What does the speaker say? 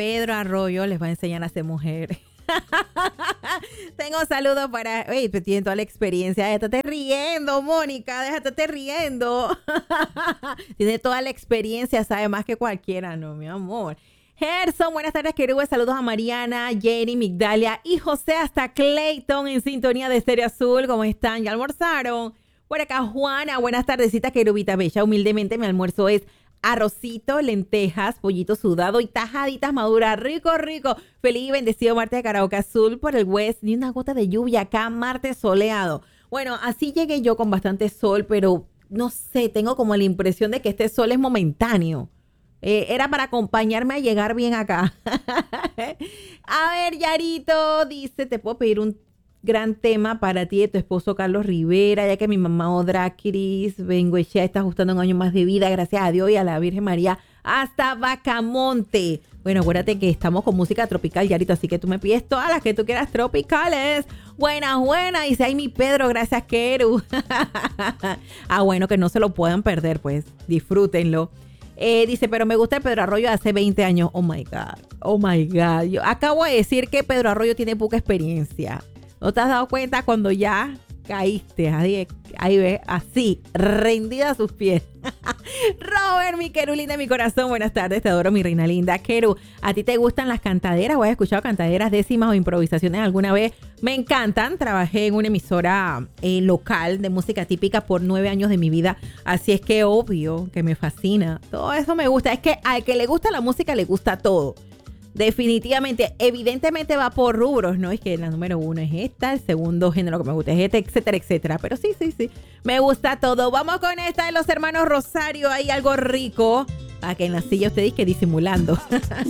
Pedro Arroyo les va a enseñar a ser mujer. Tengo saludos para... Oye, pues tienen toda la experiencia. Déjate riendo, Mónica. Déjate riendo. Tiene toda la experiencia, sabe más que cualquiera, ¿no, mi amor? Gerson, buenas tardes, queridos. Saludos a Mariana, Jenny, Migdalia y José hasta Clayton en sintonía de Estéreo Azul. ¿Cómo están? ¿Ya almorzaron? Por acá, Juana, buenas tardecitas, querubita bella. Humildemente mi almuerzo es arrocito, lentejas, pollito sudado y tajaditas maduras. Rico, rico. Feliz y bendecido martes de Karaoke Azul por el West. Ni una gota de lluvia acá, martes soleado. Bueno, así llegué yo con bastante sol, pero no sé, tengo como la impresión de que este sol es momentáneo. Era para acompañarme a llegar bien acá. A ver, Yarito dice, te puedo pedir un gran tema para ti y tu esposo Carlos Rivera, ya que mi mamá Odrakris Bengoechea está ajustando un año más de vida, gracias a Dios y a la Virgen María, hasta Bacamonte. Bueno, acuérdate que estamos con música tropical, Yarito, así que tú me pides todas las que tú quieras tropicales. Buenas, buenas, dice ahí mi Pedro, gracias, Keru. Bueno, que no se lo puedan perder, pues, disfrútenlo. Dice, pero me gusta el Pedro Arroyo de hace 20 años. Oh my God, oh my God. Yo acabo de decir que Pedro Arroyo tiene poca experiencia. ¿No te has dado cuenta cuando ya caíste? Ahí ves, así, rendida a sus pies. Robert, mi Keru linda de mi corazón, buenas tardes, te adoro, mi reina linda. Keru, ¿a ti te gustan las cantaderas o has escuchado cantaderas, décimas o improvisaciones alguna vez? Me encantan, trabajé en una emisora local de música típica por 9 años de mi vida, así es que obvio que me fascina, todo eso me gusta, es que al que le gusta la música le gusta todo. Definitivamente, evidentemente va por rubros, ¿no? Es que la número 1 es esta, el segundo género que me gusta es este, etcétera, etcétera. Pero sí, me gusta todo. Vamos con esta de los hermanos Rosario, hay algo rico, para que en la silla usted dice disimulando.